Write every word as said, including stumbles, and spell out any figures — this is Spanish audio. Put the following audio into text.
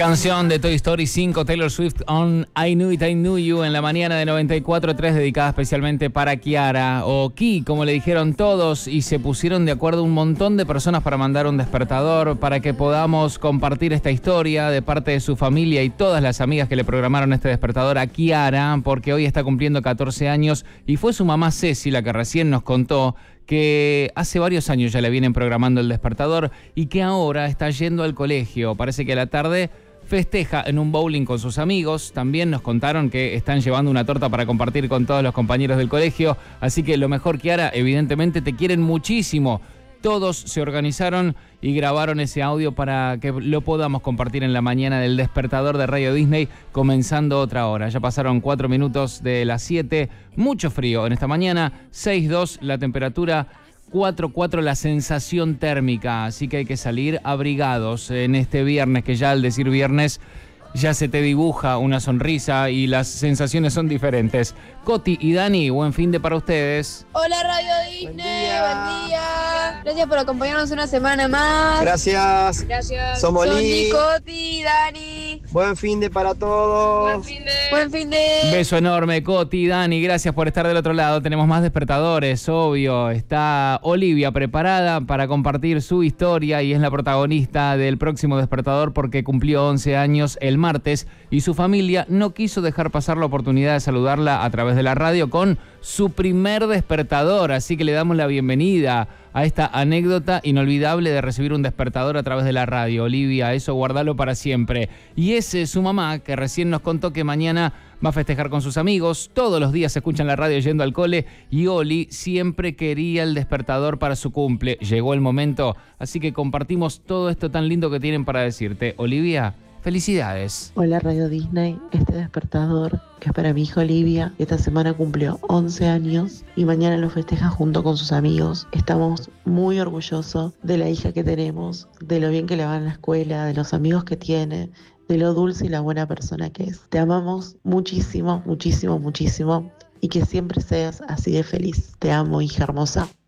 Canción de Toy Story cinco, Taylor Swift on I Knew It, I Knew You, en la mañana de noventa y cuatro punto tres, dedicada especialmente para Kiara, o Ki, como le dijeron todos, y se pusieron de acuerdo un montón de personas para mandar un despertador, para que podamos compartir esta historia de parte de su familia y todas las amigas que le programaron este despertador a Kiara, porque hoy está cumpliendo catorce años, y fue su mamá Ceci la que recién nos contó que hace varios años ya le vienen programando el despertador y que ahora está yendo al colegio. Parece que a la tarde festeja en un bowling con sus amigos. También nos contaron que están llevando una torta para compartir con todos los compañeros del colegio. Así que lo mejor, Kiara, evidentemente te quieren muchísimo. Todos se organizaron y grabaron ese audio para que lo podamos compartir en la mañana del despertador de Radio Disney, comenzando otra hora. Ya pasaron cuatro minutos de las siete. Mucho frío en esta mañana. seis dos la temperatura. cuatro cuatro la sensación térmica, así que hay que salir abrigados en este viernes, que ya al decir viernes ya se te dibuja una sonrisa y las sensaciones son diferentes. Coti y Dani, buen fin de para ustedes. Hola Radio Disney, buen día. buen día. Gracias por acompañarnos una semana más. Gracias. Gracias. Somos Soní, Lee. Coti, Dani. Buen fin de para todos. Buen fin de. Buen fin de. Beso enorme, Coti, Dani, gracias por estar del otro lado. Tenemos más despertadores, obvio. Está Olivia preparada para compartir su historia y es la protagonista del próximo despertador porque cumplió once años el martes y su familia no quiso dejar pasar la oportunidad de saludarla a través de la radio con su primer despertador, así que le damos la bienvenida a esta anécdota inolvidable de recibir un despertador a través de la radio. Olivia, eso guardalo para siempre. Y ese es su mamá, que recién nos contó que mañana va a festejar con sus amigos. Todos los días se escuchan la radio yendo al cole y Oli siempre quería el despertador para su cumple. Llegó el momento, así que compartimos todo esto tan lindo que tienen para decirte. Olivia, felicidades. Hola Radio Disney, este despertador que es para mi hija Olivia, esta semana cumplió once años y mañana lo festeja junto con sus amigos. Estamos muy orgullosos de la hija que tenemos, de lo bien que le va en la escuela, de los amigos que tiene, de lo dulce y la buena persona que es. Te amamos muchísimo, muchísimo, muchísimo y que siempre seas así de feliz. Te amo, hija hermosa.